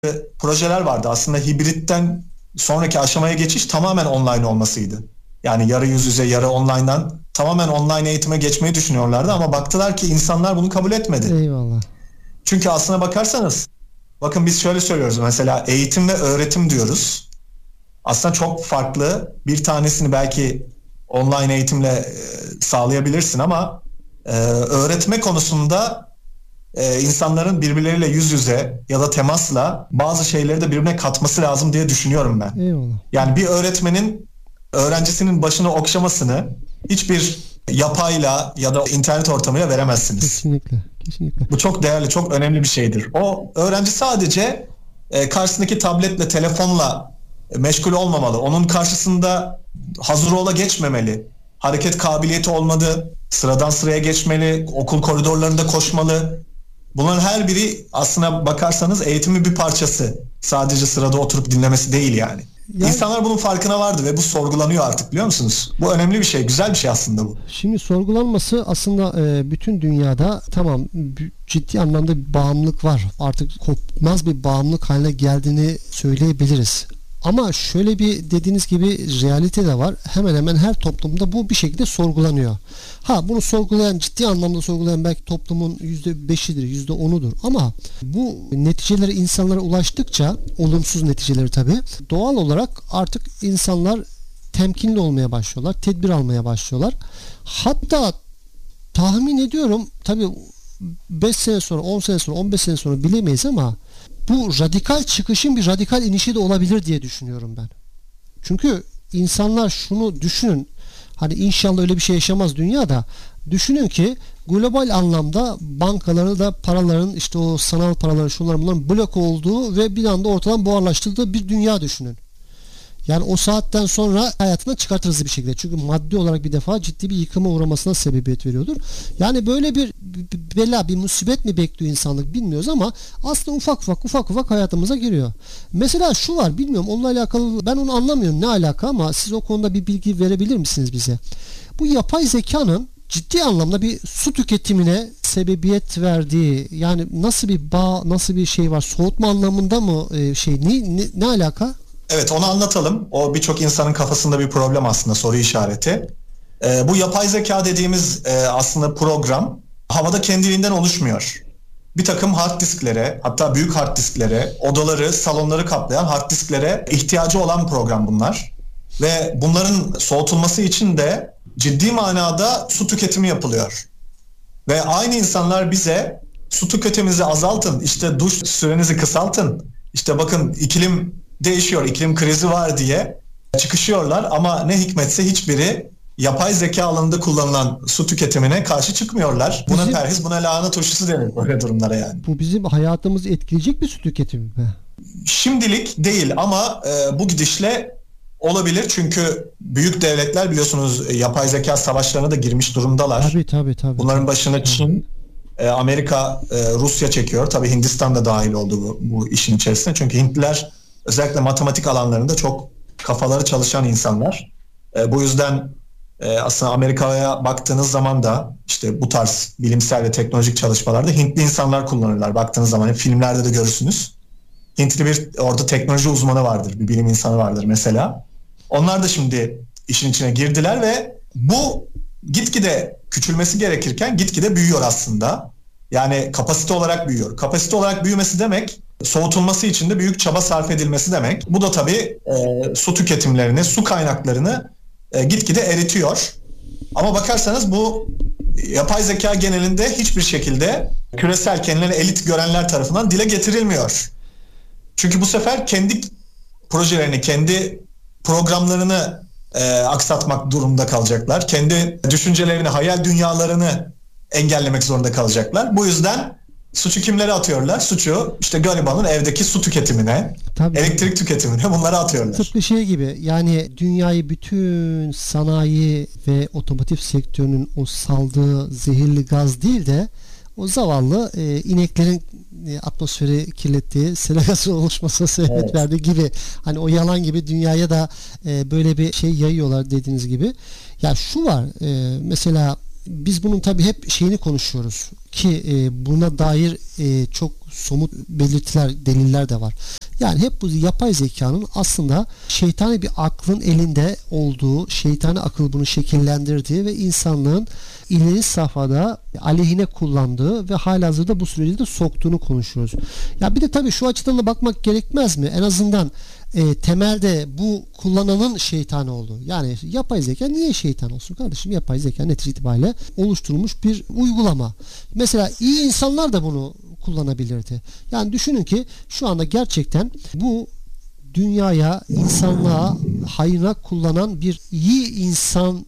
projeler vardı. Aslında hibritten sonraki aşamaya geçiş tamamen online olmasıydı. Yani yarı yüz yüze, yarı online'dan tamamen online eğitime geçmeyi düşünüyorlardı ama baktılar ki insanlar bunu kabul etmedi. Eyvallah. Çünkü aslına bakarsanız, bakın biz şöyle söylüyoruz mesela, eğitim ve öğretim diyoruz. Aslında çok farklı. Bir tanesini belki online eğitimle sağlayabilirsin ama öğretme konusunda insanların birbirleriyle yüz yüze ya da temasla bazı şeyleri de birbirine katması lazım diye düşünüyorum ben. Eyvallah. Yani bir öğretmenin öğrencisinin başını okşamasını hiçbir yapayla ya da internet ortamıyla veremezsiniz. Kesinlikle. Kesinlikle. Bu çok değerli, çok önemli bir şeydir. O öğrenci sadece karşısındaki tabletle, telefonla meşgul olmamalı. Onun karşısında hazır ola geçmemeli. Hareket kabiliyeti olmalı. Sıradan sıraya geçmeli. Okul koridorlarında koşmalı. Bunların her biri aslına bakarsanız eğitimin bir parçası. Sadece sırada oturup dinlemesi değil yani. İnsanlar bunun farkına vardı ve bu sorgulanıyor artık, biliyor musunuz? Bu önemli bir şey, güzel bir şey aslında bu. Şimdi sorgulanması aslında bütün dünyada tamam, ciddi anlamda bir bağımlılık var. Artık kopmaz bir bağımlılık haline geldiğini söyleyebiliriz. Ama şöyle bir dediğiniz gibi realite de var. Hemen hemen her toplumda bu bir şekilde sorgulanıyor. Bunu sorgulayan, ciddi anlamda sorgulayan belki toplumun %5'idir, %10'udur. Ama bu neticeleri insanlara ulaştıkça, olumsuz neticeleri tabii, doğal olarak artık insanlar temkinli olmaya başlıyorlar, tedbir almaya başlıyorlar. Hatta tahmin ediyorum, tabii 5 sene sonra, 10 sene sonra, 15 sene sonra bilemeyiz ama bu radikal çıkışın bir radikal inişi de olabilir diye düşünüyorum ben. Çünkü insanlar şunu düşünün, hani inşallah öyle bir şey yaşamaz dünyada. Düşünün ki global anlamda bankaları da paraların, işte o sanal paraların, şunların bunların blok olduğu ve bir anda ortadan buharlaştırdığı bir dünya düşünün. Yani o saatten sonra hayatından çıkartırız bir şekilde. Çünkü maddi olarak bir defa ciddi bir yıkıma uğramasına sebebiyet veriyordur. Yani böyle bir bela, bir musibet mi bekliyor insanlık bilmiyoruz ama aslında ufak ufak hayatımıza giriyor. Mesela şu var, bilmiyorum, onunla alakalı ben onu anlamıyorum ne alaka, ama siz o konuda bir bilgi verebilir misiniz bize? Bu yapay zekanın ciddi anlamda bir su tüketimine sebebiyet verdiği, yani nasıl bir bağ, nasıl bir şey var? Soğutma anlamında mı ne alaka? Evet, onu anlatalım. O birçok insanın kafasında bir problem aslında, soru işareti. Bu yapay zeka dediğimiz aslında program havada kendiliğinden oluşmuyor. Bir takım hard disklere, hatta büyük hard disklere, odaları, salonları kaplayan hard disklere ihtiyacı olan program bunlar. Ve bunların soğutulması için de ciddi manada su tüketimi yapılıyor. Ve aynı insanlar bize su tüketiminizi azaltın, işte duş sürenizi kısaltın, işte bakın iklim değişiyor, iklim krizi var diye çıkışıyorlar ama ne hikmetse hiçbiri yapay zeka alanında kullanılan su tüketimine karşı çıkmıyorlar. Buna perhiz, buna lahana turşusu denir böyle durumlara yani. Bu bizim hayatımızı etkileyecek bir su tüketimi mi? Şimdilik değil ama bu gidişle olabilir, çünkü büyük devletler biliyorsunuz yapay zeka savaşlarına da girmiş durumdalar. Tabii. Bunların başına Çin, Amerika, Rusya çekiyor. Tabii Hindistan da dahil oldu bu işin içerisine. Çünkü Hintliler özellikle matematik alanlarında çok kafaları çalışan insanlar. Bu yüzden aslında Amerika'ya baktığınız zaman da işte bu tarz bilimsel ve teknolojik çalışmalarda Hintli insanlar kullanırlar. Baktığınız zaman hep filmlerde de görürsünüz. Hintli bir orada teknoloji uzmanı vardır, bir bilim insanı vardır mesela. Onlar da şimdi işin içine girdiler ve bu gitgide küçülmesi gerekirken gitgide büyüyor aslında. Yani kapasite olarak büyüyor. Kapasite olarak büyümesi demek, soğutulması için de büyük çaba sarf edilmesi demek. Bu da tabii su tüketimlerini, su kaynaklarını gitgide eritiyor. Ama bakarsanız bu yapay zeka genelinde hiçbir şekilde küresel, kendilerini elit görenler tarafından dile getirilmiyor. Çünkü bu sefer kendi projelerini, kendi programlarını aksatmak durumunda kalacaklar. Kendi düşüncelerini, hayal dünyalarını engellemek zorunda kalacaklar. Bu yüzden suçu kimlere atıyorlar? Suçu işte garibanın evdeki su tüketimine, elektrik tüketimine, bunlara atıyorlar. Tıpkı şey gibi, yani dünyayı bütün sanayi ve otomotiv sektörünün o saldığı zehirli gaz değil de o zavallı ineklerin atmosferi kirlettiği sera gazı oluşmasına sebebiyet verdiği gibi, hani o yalan gibi dünyaya da böyle bir şey yayıyorlar dediğiniz gibi. Ya şu var, mesela biz bunun tabii hep şeyini konuşuyoruz ki buna dair çok somut belirtiler, deliller de var. Yani hep bu yapay zekanın aslında şeytani bir aklın elinde olduğu, şeytani akıl bunu şekillendirdiği ve insanlığın ileri safhada aleyhine kullandığı ve halihazırda bu süreci de soktuğunu konuşuyoruz. Ya bir de tabii şu açıdan da bakmak gerekmez mi? En azından temelde bu kullananın şeytanı olduğu. Yani yapay zeka niye şeytan olsun kardeşim? Yapay zeka netice itibariyle oluşturulmuş bir uygulama. Mesela iyi insanlar da bunu kullanabilirdi. Yani düşünün ki şu anda gerçekten bu dünyaya, insanlığa, hayrına kullanan bir iyi insan,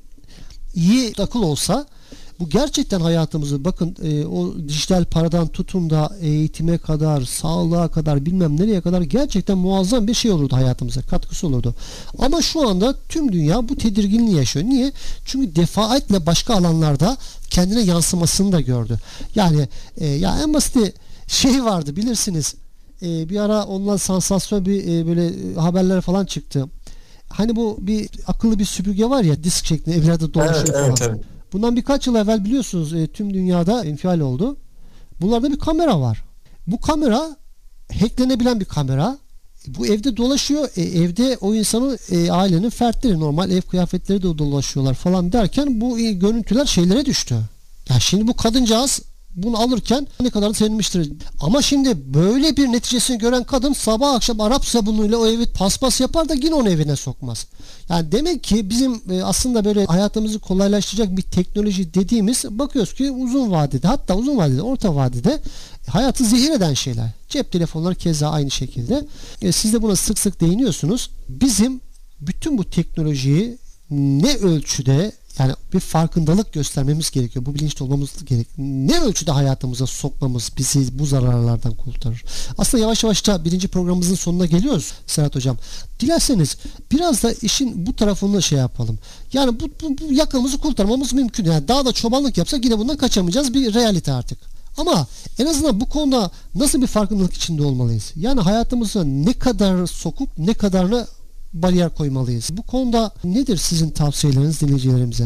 iyi akıl olsa bu gerçekten hayatımızı bakın o dijital paradan tutun da eğitime kadar, sağlığa kadar bilmem nereye kadar gerçekten muazzam bir şey olurdu hayatımıza. Katkısı olurdu. Ama şu anda tüm dünya bu tedirginliği yaşıyor. Niye? Çünkü defaatle başka alanlarda kendine yansımasını da gördü. Yani ya en basit şey vardı bilirsiniz. Bir ara onunla sansasyon bir böyle haberler falan çıktı. Hani bu bir akıllı bir süpürge var ya disk şeklinde evlerde dolaşıyor falan. Evet. Bundan birkaç yıl evvel biliyorsunuz tüm dünyada infial oldu. Bunlarda bir kamera var. Bu kamera hacklenebilen bir kamera. Bu evde dolaşıyor. Evde o insanın ailenin fertleri normal ev kıyafetleri de dolaşıyorlar falan derken bu görüntüler şeylere düştü. Ya şimdi bu kadıncağız bunu alırken ne kadar da sevinmiştir. Ama şimdi böyle bir neticesini gören kadın sabah akşam Arap sabunuyla o evi paspas yapar da yine onu evine sokmaz. Yani demek ki bizim aslında böyle hayatımızı kolaylaştıracak bir teknoloji dediğimiz bakıyoruz ki uzun vadede hatta uzun vadede orta vadede hayatı zehir eden şeyler. Cep telefonları keza aynı şekilde. Siz de buna sık sık değiniyorsunuz. Bizim bütün bu teknolojiyi ne ölçüde yani bir farkındalık göstermemiz gerekiyor. Bu bilinçli olmamız gerekiyor. Ne ölçüde hayatımıza sokmamız bizi bu zararlardan kurtarır. Aslında yavaş yavaş da birinci programımızın sonuna geliyoruz Serhat Hocam. Dilerseniz biraz da işin bu tarafını şey yapalım. Yani bu yakamızı kurtarmamız mümkün. Yani daha da çobanlık yapsak yine bundan kaçamayacağız. Bir realite artık. Ama en azından bu konuda nasıl bir farkındalık içinde olmalıyız? Yani hayatımıza ne kadar sokup ne kadarını bariyer koymalıyız. Bu konuda nedir sizin tavsiyeleriniz dinleyicilerimize?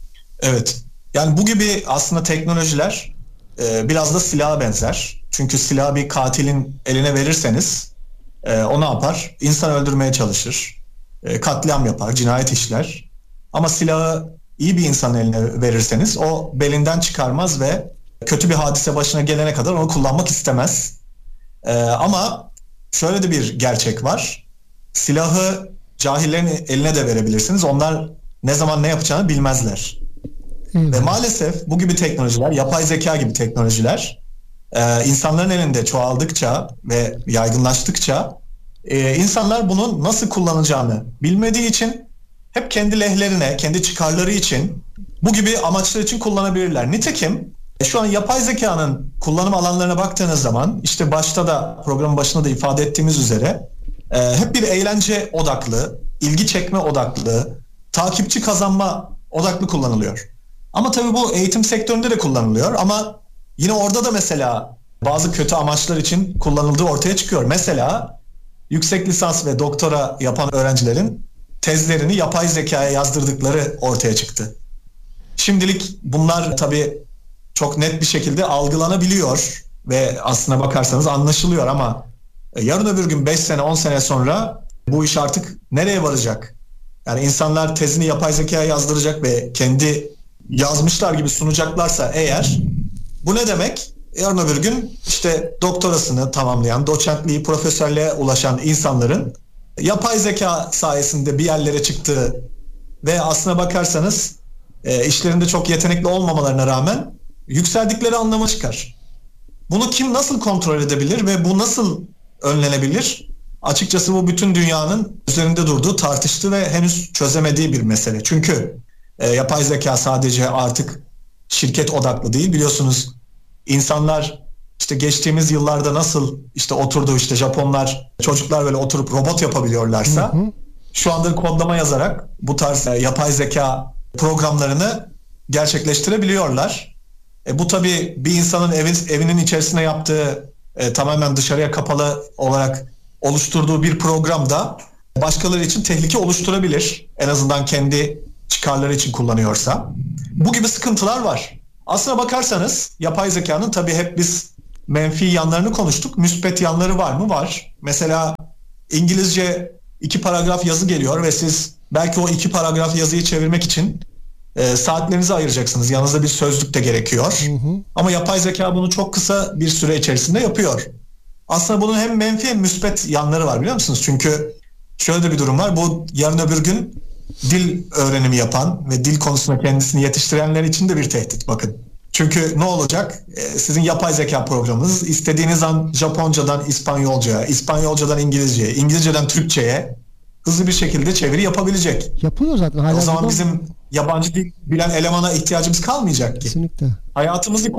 Evet. Yani bu gibi aslında teknolojiler biraz da silaha benzer. Çünkü silahı bir katilin eline verirseniz o ne yapar? İnsan öldürmeye çalışır. Katliam yapar, cinayet işler. Ama silahı iyi bir insanın eline verirseniz o belinden çıkarmaz ve kötü bir hadise başına gelene kadar onu kullanmak istemez. Ama şöyle de bir gerçek var. Silahı cahillerin eline de verebilirsiniz. Onlar ne zaman ne yapacağını bilmezler. Ve maalesef bu gibi teknolojiler, yapay zeka gibi teknolojiler insanların elinde çoğaldıkça ve yaygınlaştıkça insanlar bunun nasıl kullanacağını bilmediği için hep kendi lehlerine, kendi çıkarları için bu gibi amaçlar için kullanabilirler. Nitekim şu an yapay zekanın kullanım alanlarına baktığınız zaman işte başta da programın başında da ifade ettiğimiz üzere hep bir eğlence odaklı, ilgi çekme odaklı, takipçi kazanma odaklı kullanılıyor. Ama tabii bu eğitim sektöründe de kullanılıyor ama yine orada da mesela bazı kötü amaçlar için kullanıldığı ortaya çıkıyor. Mesela yüksek lisans ve doktora yapan öğrencilerin tezlerini yapay zekaya yazdırdıkları ortaya çıktı. Şimdilik bunlar tabii çok net bir şekilde algılanabiliyor ve aslına bakarsanız anlaşılıyor ama yarın öbür gün 5 sene 10 sene sonra bu iş artık nereye varacak? Yani insanlar tezini yapay zekaya yazdıracak ve kendi yazmışlar gibi sunacaklarsa eğer bu ne demek? Yarın öbür gün işte doktorasını tamamlayan, doçentliği, profesörlüğe ulaşan insanların yapay zeka sayesinde bir yerlere çıktığı ve aslına bakarsanız işlerinde çok yetenekli olmamalarına rağmen yükseldikleri anlamı çıkar. Bunu kim nasıl kontrol edebilir ve bu nasıl önlenebilir? Açıkçası bu bütün dünyanın üzerinde durduğu, tartıştığı ve henüz çözemediği bir mesele. Çünkü yapay zeka sadece artık şirket odaklı değil. Biliyorsunuz insanlar işte geçtiğimiz yıllarda nasıl işte oturdu işte Japonlar çocuklar böyle oturup robot yapabiliyorlarsa şu anda kodlama yazarak bu tarz yapay zeka programlarını gerçekleştirebiliyorlar. Bu tabii bir insanın evinin içerisine yaptığı tamamen dışarıya kapalı olarak oluşturduğu bir programda başkaları için tehlike oluşturabilir. En azından kendi çıkarları için kullanıyorsa. Bu gibi sıkıntılar var. Aslına bakarsanız yapay zekanın tabii hep biz menfi yanlarını konuştuk. Müspet yanları var mı? Var. Mesela İngilizce 2 paragraf yazı geliyor ve siz belki o 2 paragraf yazıyı çevirmek için saatlerinizi ayıracaksınız. Yanınızda bir sözlük de gerekiyor. Ama yapay zeka bunu çok kısa bir süre içerisinde yapıyor. Aslında bunun hem menfi hem müspet yanları var, biliyor musunuz? Çünkü şöyle de bir durum var. Bu yarın öbür gün dil öğrenimi yapan ve dil konusunda kendisini yetiştirenler için de bir tehdit, bakın. Çünkü ne olacak? Sizin yapay zeka programınız istediğiniz an Japoncadan İspanyolcaya, İspanyolcadan İngilizceye, İngilizceden Türkçe'ye hızlı bir şekilde çeviri yapabilecek. Yapıyor zaten. Hala o zaman bizim yabancı dil bilen elemana ihtiyacımız kalmayacak ki. Kesinlikle. Hayatımızı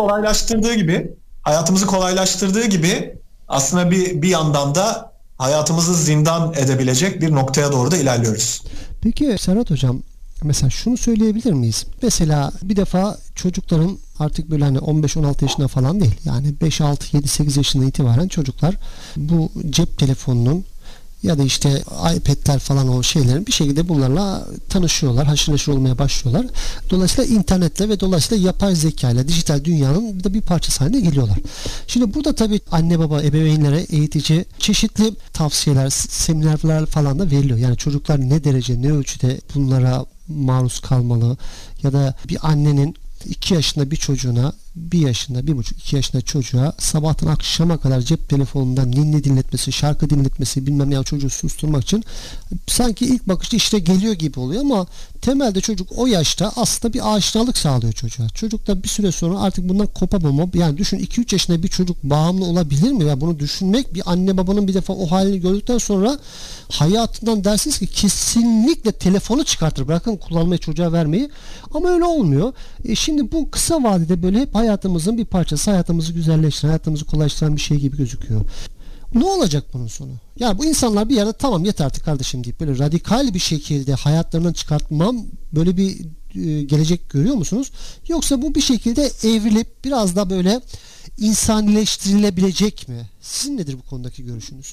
kolaylaştırdığı gibi aslında bir yandan da hayatımızı zindan edebilecek bir noktaya doğru da ilerliyoruz. Peki Serhat Hocam, mesela şunu söyleyebilir miyiz? Mesela bir defa çocukların artık böyle hani 15-16 yaşında falan değil, yani 5-6-7-8 yaşından itibaren çocuklar bu cep telefonunun ya da işte iPad'ler falan, o şeylerin bir şekilde bunlarla tanışıyorlar, haşır neşir olmaya başlıyorlar. Dolayısıyla internetle ve dolayısıyla yapay zekayla dijital dünyanın da bir parçası haline geliyorlar. Şimdi burada tabii anne baba, ebeveynlere, eğitici çeşitli tavsiyeler, seminerler falan da veriliyor. Yani çocuklar ne derece, ne ölçüde bunlara maruz kalmalı ya da bir annenin 2 yaşında bir çocuğuna, 1 yaşında, 1,5, 2 yaşında çocuğa sabahtan akşama kadar cep telefonundan ninni dinletmesi, şarkı dinletmesi, bilmem ne, ya çocuğu susturmak için sanki ilk bakışta işte geliyor gibi oluyor ama temelde çocuk o yaşta aslında bir aşinalık sağlıyor çocuğa. Çocuk da bir süre sonra artık bundan kopamama, yani düşün 2-3 yaşında bir çocuk bağımlı olabilir mi? Ya bunu düşünmek, bir anne babanın bir defa o halini gördükten sonra hayatından dersiniz ki kesinlikle telefonu çıkartır. Bırakın kullanmayı, çocuğa vermeyi. Ama öyle olmuyor. Şimdi bu kısa vadede böyle hep hayatımızın bir parçası, hayatımızı güzelleştiren, hayatımızı kolaylaştıran bir şey gibi gözüküyor. Ne olacak bunun sonu? Yani bu insanlar bir yerde tamam yeter artık kardeşim deyip böyle radikal bir şekilde hayatlarından çıkartmam, böyle bir gelecek görüyor musunuz? Yoksa bu bir şekilde evrilip biraz da böyle insanileştirilebilecek mi? Sizin nedir bu konudaki görüşünüz?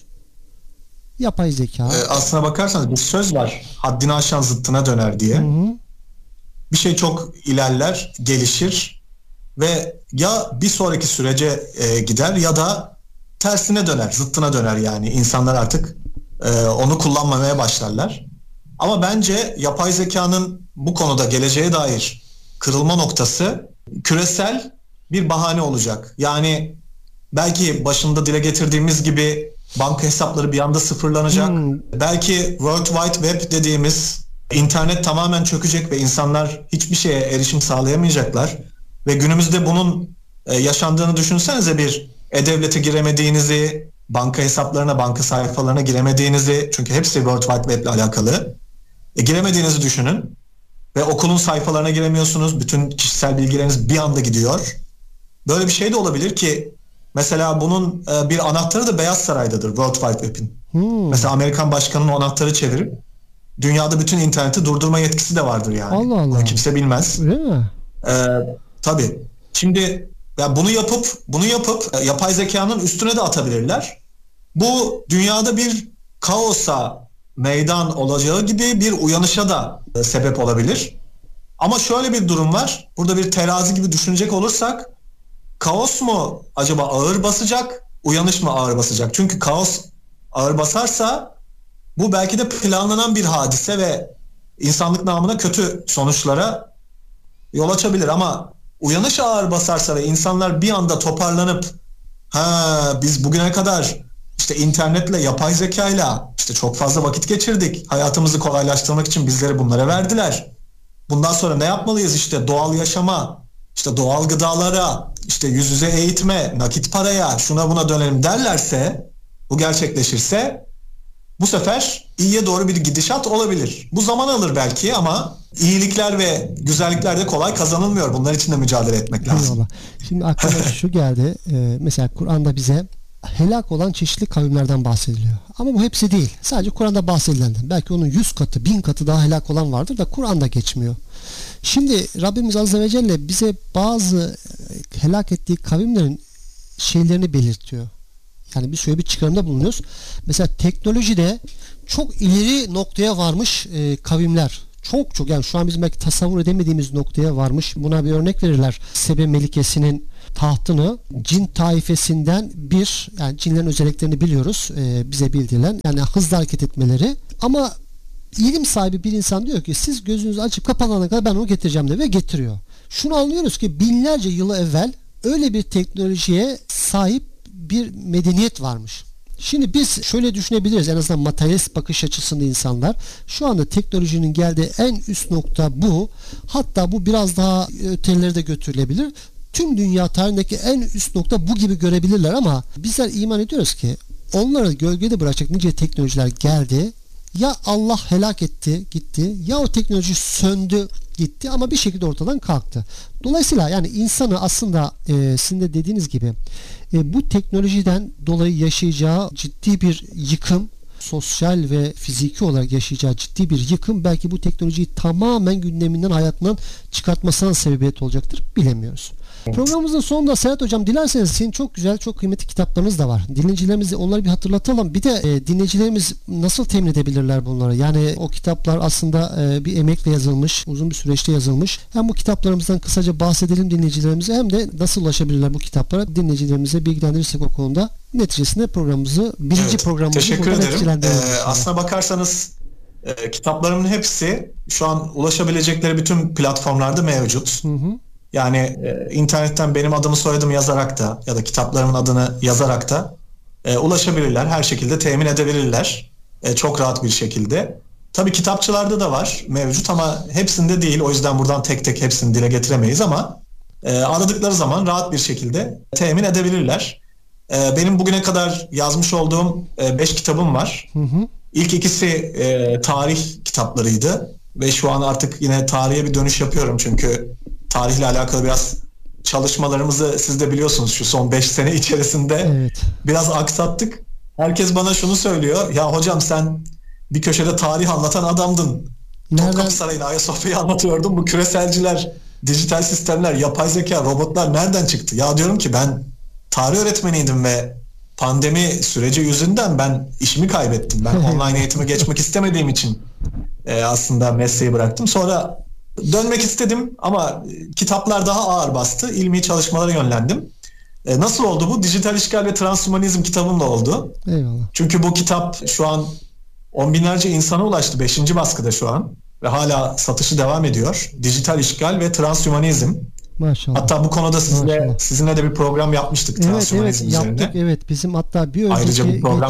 Yapay zeka. Aslına bakarsanız bir söz var. Haddini aşan zıttına döner diye. Bir şey çok ilerler, gelişir ve ya bir sonraki sürece gider ya da tersine döner, zıttına döner yani. İnsanlar artık onu kullanmamaya başlarlar. Ama bence yapay zekanın bu konuda geleceğe dair kırılma noktası küresel bir bahane olacak. Yani belki başında dile getirdiğimiz gibi banka hesapları bir anda sıfırlanacak. Belki World Wide Web dediğimiz internet tamamen çökecek ve insanlar hiçbir şeye erişim sağlayamayacaklar. Ve günümüzde bunun yaşandığını düşünsenize, bir e-devlete giremediğinizi, banka hesaplarına, banka sayfalarına giremediğinizi, çünkü hepsi World Wide Web ile alakalı. Giremediğinizi düşünün ve okulun sayfalarına giremiyorsunuz. Bütün kişisel bilgileriniz bir anda gidiyor. Böyle bir şey de olabilir ki mesela bunun bir anahtarı da Beyaz Saray'dadır, World Wide Web'in. Mesela Amerikan başkanının o anahtarı çevirip dünyada bütün interneti durdurma yetkisi de vardır yani. Allah Allah. Bunu kimse bilmez. Öyle mi? Tabii. Şimdi ya bunu yapıp yapay zekanın üstüne de atabilirler. Bu dünyada bir kaosa meydan olacağı gibi bir uyanışa da sebep olabilir. Ama şöyle bir durum var. Burada bir terazi gibi düşünecek olursak, kaos mu acaba ağır basacak, uyanış mı ağır basacak? Çünkü kaos ağır basarsa bu belki de planlanan bir hadise ve insanlık namına kötü sonuçlara yol açabilir. Ama uyanış ağır basarsa ve insanlar bir anda toparlanıp biz bugüne kadar işte internetle, yapay zekayla işte çok fazla vakit geçirdik, hayatımızı kolaylaştırmak için bizlere bunlara verdiler, bundan sonra ne yapmalıyız, işte doğal yaşama, işte doğal gıdalara, işte yüz yüze eğitime, nakit paraya, şuna buna dönelim derlerse, bu gerçekleşirse bu sefer iyiye doğru bir gidişat olabilir. Bu zaman alır belki ama iyilikler ve güzellikler de kolay kazanılmıyor. Bunlar için de mücadele etmek lazım. Eyvallah. Şimdi aklıma şu geldi. Mesela Kur'an'da bize helak olan çeşitli kavimlerden bahsediliyor. Ama bu hepsi değil. Sadece Kur'an'da bahsedilenden. Belki onun 100 katı, 1000 katı daha helak olan vardır da Kur'an'da geçmiyor. Şimdi Rabbimiz Azze ve Celle bize bazı helak ettiği kavimlerin şeylerini belirtiyor. Yani bir şöyle bir çıkarımda bulunuyoruz. Mesela teknolojide çok ileri noktaya varmış kavimler, çok yani şu an bizim belki tasavvur edemediğimiz noktaya varmış. Buna bir örnek verirler. Sebe Melikesi'nin tahtını cin taifesinden yani cinlerin özelliklerini biliyoruz. Bize bildirilen yani hızlı hareket etmeleri ama ilim sahibi bir insan diyor ki siz gözünüzü açıp kapanana kadar ben onu getireceğim de ve getiriyor. Şunu anlıyoruz ki binlerce yıl evvel öyle bir teknolojiye sahip bir medeniyet varmış. Şimdi biz şöyle düşünebiliriz, en azından materyalist bakış açısında insanlar. Şu anda teknolojinin geldiği en üst nokta bu. Hatta bu biraz daha ötelere de götürülebilir. Tüm dünya tarihindeki en üst nokta bu gibi görebilirler ama bizler iman ediyoruz ki onları gölgede bırakacak nice teknolojiler geldi. Ya Allah helak etti, gitti ya o teknoloji söndü, gitti ama bir şekilde ortadan kalktı. Dolayısıyla yani insanı aslında sizin de dediğiniz gibi bu teknolojiden dolayı yaşayacağı ciddi bir yıkım, sosyal ve fiziki olarak yaşayacağı ciddi bir yıkım belki bu teknolojiyi tamamen gündeminden, hayatından çıkartmasına sebebiyet olacaktır. Bilemiyoruz. Evet. Programımızın sonunda Serhat Hocam dilerseniz senin çok güzel, çok kıymetli kitaplarınız da var. Dinleyicilerimize onları bir hatırlatalım. Bir de dinleyicilerimiz nasıl temin edebilirler bunları? Yani o kitaplar aslında bir emekle yazılmış, uzun bir süreçte yazılmış. Hem bu kitaplarımızdan kısaca bahsedelim dinleyicilerimize hem de nasıl ulaşabilirler bu kitaplara? Dinleyicilerimize bilgilendirirsek o konuda neticesinde programımızı, birinci programımızı teşekkür ederim. Aslına bakarsanız kitaplarımın hepsi şu an ulaşabilecekleri bütün platformlarda mevcut. Hı hı. Yani internetten benim adımı soyadımı yazarak da ya da kitaplarımın adını yazarak da ulaşabilirler. Her şekilde temin edebilirler. Çok rahat bir şekilde. Tabii kitapçılarda da var mevcut ama hepsinde değil. O yüzden buradan tek tek hepsini dile getiremeyiz ama aradıkları zaman rahat bir şekilde temin edebilirler. Benim bugüne kadar yazmış olduğum 5 kitabım var. Hı hı. İlk ikisi tarih kitaplarıydı ve şu an artık yine tarihe bir dönüş yapıyorum çünkü tarihle alakalı biraz çalışmalarımızı siz de biliyorsunuz şu son 5 sene içerisinde biraz aksattık. Herkes bana şunu söylüyor. Ya hocam sen bir köşede tarih anlatan adamdın. Topkapı Sarayı'nı, Ayasofya'yı anlatıyordun. Bu küreselciler, dijital sistemler, yapay zeka, robotlar nereden çıktı? Ya diyorum ki ben tarih öğretmeniydim ve pandemi süreci yüzünden ben işimi kaybettim. Ben online eğitime geçmek istemediğim için aslında mesleği bıraktım. Sonra dönmek istedim ama kitaplar daha ağır bastı. İlmi çalışmalara yönlendim. Nasıl oldu bu? Dijital İşgal ve Transhümanizm kitabımla oldu. Eyvallah. Çünkü bu kitap şu an 10 binlerce insana ulaştı. 5. baskıda şu an. Ve hala satışı devam ediyor. Dijital İşgal ve Transhümanizm. Maşallah. Hatta bu konuda sizinle de bir program yapmıştık transhümanizm üzerine. Yaptık. Evet, bizim hatta bir önceki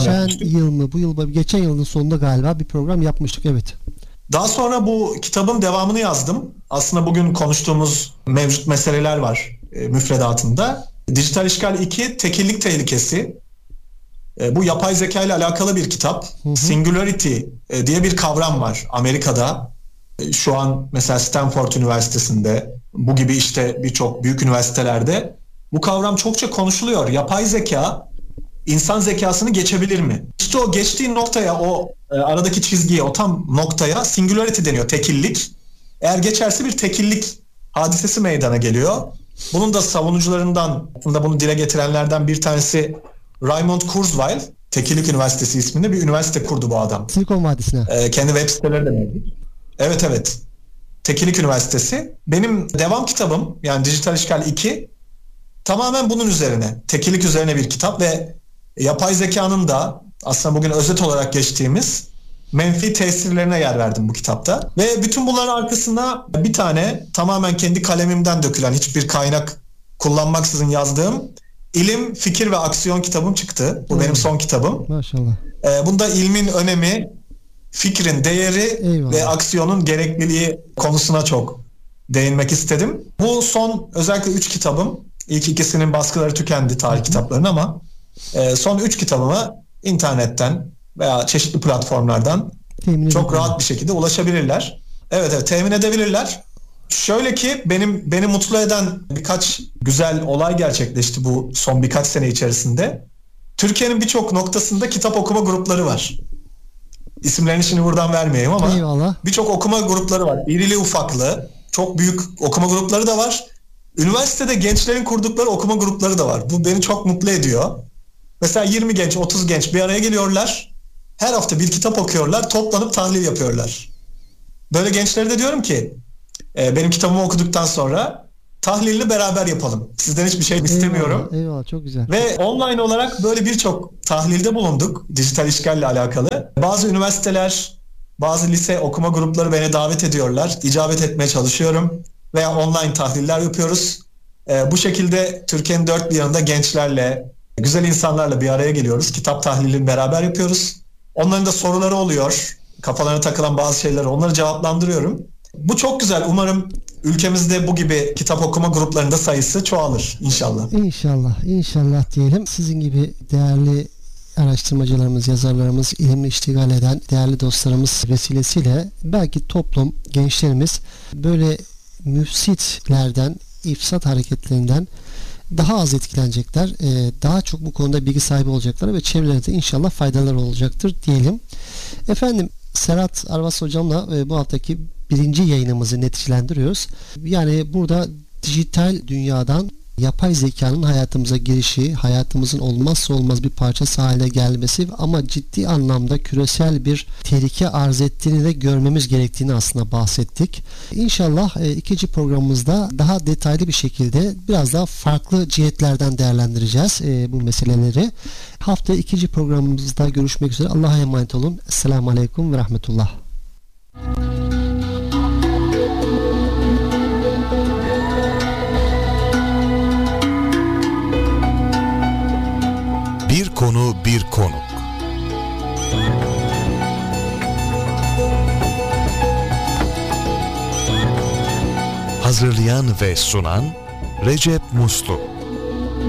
geçen yılın sonunda galiba bir program yapmıştık. Evet. Daha sonra bu kitabın devamını yazdım. Aslında bugün konuştuğumuz mevcut meseleler var müfredatında. Dijital İşgal 2, Tekillik Tehlikesi. Bu yapay zeka ile alakalı bir kitap. Hı hı. Singularity diye bir kavram var Amerika'da. Şu an mesela Stanford Üniversitesi'nde, bu gibi işte birçok büyük üniversitelerde bu kavram çokça konuşuluyor. Yapay zeka insan zekasını geçebilir mi? İşte o geçtiği noktaya, o aradaki çizgiye, o tam noktaya singularity deniyor, tekillik. Eğer geçerse bir tekillik hadisesi meydana geliyor. Bunun da savunucularından, aslında bunu dile getirenlerden bir tanesi Raymond Kurzweil, Tekillik Üniversitesi isminde bir üniversite kurdu bu adam. Silikon Vadisi'ne. Kendi web siteleri de mevcut. Evet. Tekillik Üniversitesi. Benim devam kitabım, yani Dijital İşgal 2, tamamen bunun üzerine, tekillik üzerine bir kitap ve yapay zekanın da aslında bugün özet olarak geçtiğimiz menfi tesirlerine yer verdim bu kitapta. Ve bütün bunların arkasına bir tane tamamen kendi kalemimden dökülen, hiçbir kaynak kullanmaksızın yazdığım İlim, Fikir ve Aksiyon kitabım çıktı. Bu benim son kitabım. Maşallah. Bunda ilmin önemi, fikrin değeri ve aksiyonun gerekliliği konusuna çok değinmek istedim. Bu son özellikle 3 kitabım. İlk ikisinin baskıları tükendi, tarih kitaplarının, ama son 3 kitabıma internetten veya çeşitli platformlardan çok rahat bir şekilde ulaşabilirler. Evet, temin edebilirler. Şöyle ki beni mutlu eden birkaç güzel olay gerçekleşti bu son birkaç sene içerisinde. Türkiye'nin birçok noktasında kitap okuma grupları var. İsimlerini şimdi buradan vermeyeyim ama birçok okuma grupları var. İrili ufaklı, çok büyük okuma grupları da var. Üniversitede gençlerin kurdukları okuma grupları da var. Bu beni çok mutlu ediyor. Mesela 20 genç, 30 genç bir araya geliyorlar. Her hafta bir kitap okuyorlar, toplanıp tahlil yapıyorlar. Böyle gençlere de diyorum ki benim kitabımı okuduktan sonra tahlilini beraber yapalım. Sizden hiçbir şey istemiyorum. Eyvallah, çok güzel. Ve online olarak böyle birçok tahlilde bulunduk dijital işgalle alakalı. Bazı üniversiteler, bazı lise okuma grupları beni davet ediyorlar. İcabet etmeye çalışıyorum veya online tahliller yapıyoruz. Bu şekilde Türkiye'nin dört bir yanında gençlerle, güzel insanlarla bir araya geliyoruz. Kitap tahlilini beraber yapıyoruz. Onların da soruları oluyor. Kafalarına takılan bazı şeyleri onları cevaplandırıyorum. Bu çok güzel. Umarım ülkemizde bu gibi kitap okuma gruplarında sayısı çoğalır inşallah. İnşallah diyelim. Sizin gibi değerli araştırmacılarımız, yazarlarımız, ilimle iştigal eden değerli dostlarımız vesilesiyle belki toplum, gençlerimiz böyle müfsitlerden, ifsat hareketlerinden daha az etkilenecekler. Daha çok bu konuda bilgi sahibi olacaklar ve çevrelerinde inşallah faydaları olacaktır diyelim. Efendim, Serhat Arvas hocamla bu haftaki birinci yayınımızı neticelendiriyoruz. Yani burada dijital dünyadan yapay zekanın hayatımıza girişi, hayatımızın olmazsa olmaz bir parçası haline gelmesi ama ciddi anlamda küresel bir tehlike arz ettiğini de görmemiz gerektiğini aslında bahsettik. İnşallah ikinci programımızda daha detaylı bir şekilde biraz daha farklı cihetlerden değerlendireceğiz bu meseleleri. Haftaya ikinci programımızda görüşmek üzere. Allah'a emanet olun. Esselamu Aleyküm ve Rahmetullah. Bir konu bir konuk. Hazırlayan ve sunan Recep Muslu.